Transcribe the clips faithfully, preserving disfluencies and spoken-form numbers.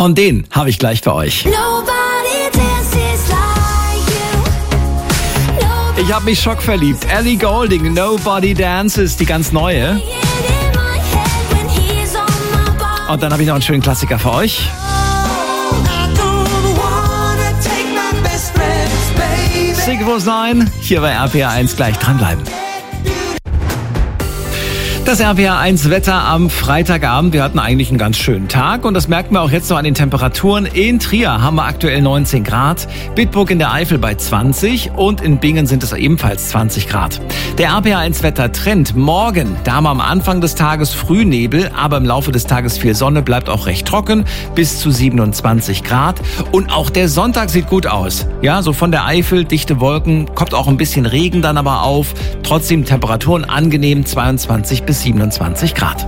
Und den habe ich gleich für euch. Ich habe mich schockverliebt. Ellie Goulding, Nobody Dances, die ganz neue. Und dann habe ich noch einen schönen Klassiker für euch. Siegfried neun, hier bei R P R eins, gleich dranbleiben. Das R P R eins Wetter am Freitagabend. Wir hatten eigentlich einen ganz schönen Tag und das merken wir auch jetzt noch an den Temperaturen. In Trier haben wir aktuell neunzehn Grad, Bitburg in der Eifel bei zwanzig und in Bingen sind es ebenfalls zwanzig Grad. Der R P R eins Wettertrend morgen, da haben wir am Anfang des Tages Frühnebel, aber im Laufe des Tages viel Sonne, bleibt auch recht trocken, bis zu siebenundzwanzig Grad. Und auch der Sonntag sieht gut aus. Ja, so von der Eifel, dichte Wolken, kommt auch ein bisschen Regen dann aber auf. Trotzdem Temperaturen angenehm, zweiundzwanzig bis siebenundzwanzig Grad.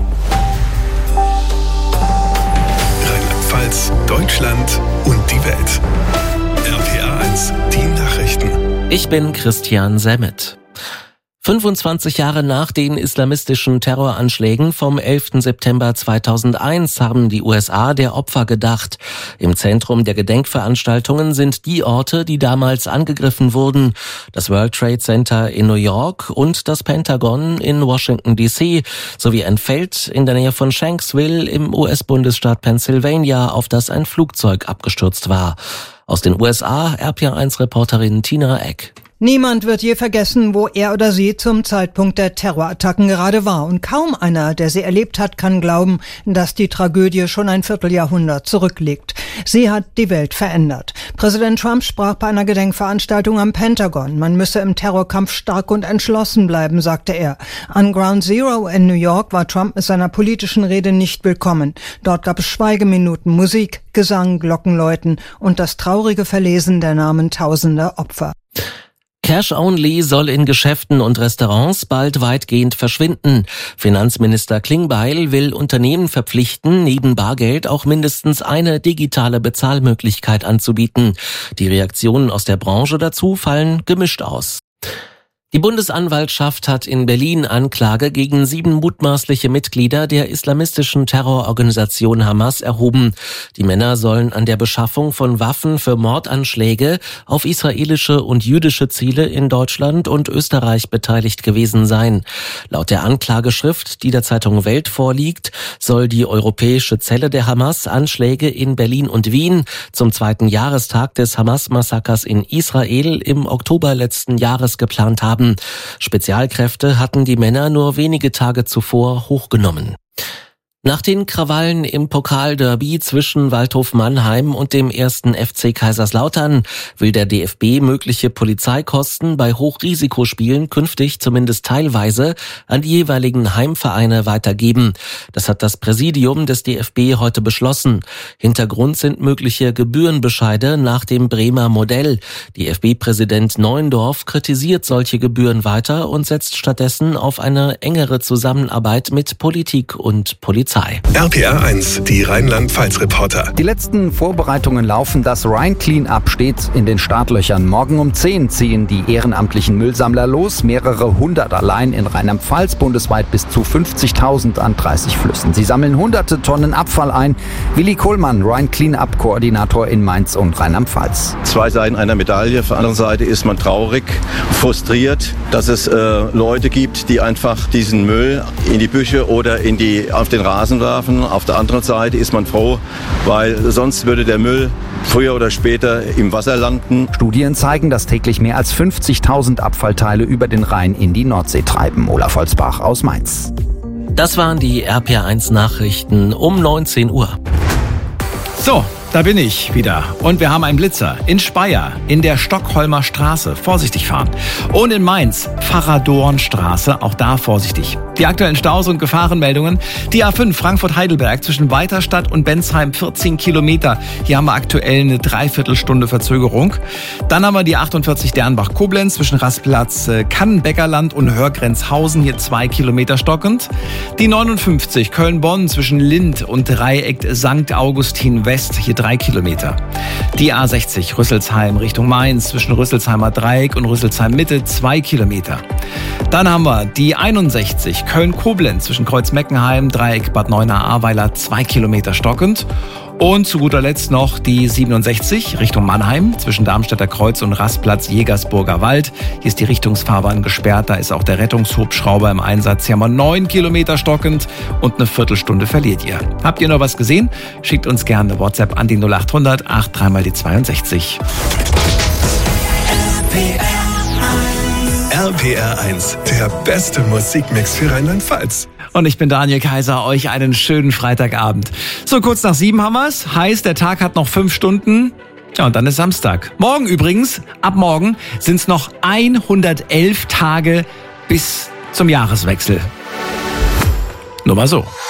Rheinland-Pfalz, Deutschland und die Welt. R P R eins, die Nachrichten. Ich bin Christian Semmet. fünfundzwanzig Jahre nach den islamistischen Terroranschlägen vom elften September zweitausendeins haben die U S A der Opfer gedacht. Im Zentrum der Gedenkveranstaltungen sind die Orte, die damals angegriffen wurden. Das World Trade Center in New York und das Pentagon in Washington D C sowie ein Feld in der Nähe von Shanksville im U S-Bundesstaat Pennsylvania, auf das ein Flugzeug abgestürzt war. Aus den U S A R P R eins Reporterin Tina Eck. Niemand wird je vergessen, wo er oder sie zum Zeitpunkt der Terrorattacken gerade war. Und kaum einer, der sie erlebt hat, kann glauben, dass die Tragödie schon ein Vierteljahrhundert zurückliegt. Sie hat die Welt verändert. Präsident Trump sprach bei einer Gedenkveranstaltung am Pentagon. Man müsse im Terrorkampf stark und entschlossen bleiben, sagte er. An Ground Zero in New York war Trump mit seiner politischen Rede nicht willkommen. Dort gab es Schweigeminuten, Musik, Gesang, Glockenläuten und das traurige Verlesen der Namen tausender Opfer. Cash Only soll in Geschäften und Restaurants bald weitgehend verschwinden. Finanzminister Klingbeil will Unternehmen verpflichten, neben Bargeld auch mindestens eine digitale Bezahlmöglichkeit anzubieten. Die Reaktionen aus der Branche dazu fallen gemischt aus. Die Bundesanwaltschaft hat in Berlin Anklage gegen sieben mutmaßliche Mitglieder der islamistischen Terrororganisation Hamas erhoben. Die Männer sollen an der Beschaffung von Waffen für Mordanschläge auf israelische und jüdische Ziele in Deutschland und Österreich beteiligt gewesen sein. Laut der Anklageschrift, die der Zeitung Welt vorliegt, soll die europäische Zelle der Hamas Anschläge in Berlin und Wien zum zweiten Jahrestag des Hamas-Massakers in Israel im Oktober letzten Jahres geplant haben. Spezialkräfte hatten die Männer nur wenige Tage zuvor hochgenommen. Nach den Krawallen im Pokalderby zwischen Waldhof Mannheim und dem ersten F C Kaiserslautern will der D F B mögliche Polizeikosten bei Hochrisikospielen künftig zumindest teilweise an die jeweiligen Heimvereine weitergeben. Das hat das Präsidium des D F B heute beschlossen. Hintergrund sind mögliche Gebührenbescheide nach dem Bremer Modell. D F B-Präsident Neuendorf kritisiert solche Gebühren weiter und setzt stattdessen auf eine engere Zusammenarbeit mit Politik und Polizei. R P R eins, die Rheinland-Pfalz-Reporter. Die letzten Vorbereitungen laufen. Das Rhein Clean-Up steht in den Startlöchern. Morgen um zehn ziehen die ehrenamtlichen Müllsammler los. Mehrere hundert allein in Rheinland-Pfalz, bundesweit bis zu fünfzigtausend an dreißig Flüssen. Sie sammeln hunderte Tonnen Abfall ein. Willi Kohlmann, Rhein Clean-Up-Koordinator in Mainz und Rheinland-Pfalz. Zwei Seiten einer Medaille. Auf der anderen Seite ist man traurig, frustriert, dass es äh, Leute gibt, die einfach diesen Müll in die Büsche oder in die, auf den Rasen werfen. Auf der anderen Seite ist man froh, weil sonst würde der Müll früher oder später im Wasser landen. Studien zeigen, dass täglich mehr als fünfzigtausend Abfallteile über den Rhein in die Nordsee treiben. Olaf Holzbach aus Mainz. Das waren die R P R eins Nachrichten um neunzehn Uhr. So, da bin ich wieder. Und wir haben einen Blitzer in Speyer, in der Stockholmer Straße. Vorsichtig fahren. Und in Mainz, Pfarrer-Dorn-Straße. Auch da vorsichtig. Die aktuellen Staus und Gefahrenmeldungen. Die A fünf Frankfurt-Heidelberg zwischen Weiterstadt und Bensheim vierzehn Kilometer. Hier haben wir aktuell eine Dreiviertelstunde Verzögerung. Dann haben wir die achtundvierzig Dernbach-Koblenz zwischen Rastplatz Kannenbeckerland und Hörgrenzhausen. Hier zwei Kilometer stockend. Die neunundfünfzig Köln-Bonn zwischen Lind und Dreieck Sankt Augustin West. Hier drei Kilometer. Die A sechzig Rüsselsheim Richtung Mainz zwischen Rüsselsheimer Dreieck und Rüsselsheim Mitte zwei Kilometer. Dann haben wir die einundsechzig Köln-Koblenz zwischen Kreuz-Meckenheim, Dreieck Bad Neuenahr-Ahrweiler zwei Kilometer stockend. Und zu guter Letzt noch die siebenundsechzig Richtung Mannheim zwischen Darmstädter Kreuz und Rastplatz Jägersburger Wald. Hier ist die Richtungsfahrbahn gesperrt, da ist auch der Rettungshubschrauber im Einsatz. Hier haben wir neun Kilometer stockend und eine Viertelstunde verliert ihr. Habt ihr noch was gesehen? Schickt uns gerne eine WhatsApp an die null acht hundert acht drei mal die zweiundsechzig. R P R eins, der beste Musikmix für Rheinland-Pfalz. Und ich bin Daniel Kaiser, euch einen schönen Freitagabend. So, kurz nach sieben haben wir's. Heißt, der Tag hat noch fünf Stunden. Ja, und dann ist Samstag. Morgen übrigens, ab morgen, sind's noch hundertelf Tage bis zum Jahreswechsel. Nur mal so.